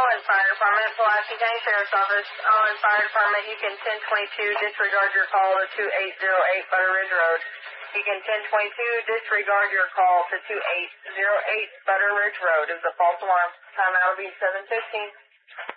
Owen Fire Department, Pulaski County Sheriff's Office. Owen Fire Department, Beacon 1022, disregard your call to 2808 Butter Ridge Road. Beacon 1022, disregard your call to 2808 Butter Ridge Road. It was a false alarm. Timeout will be 7:15.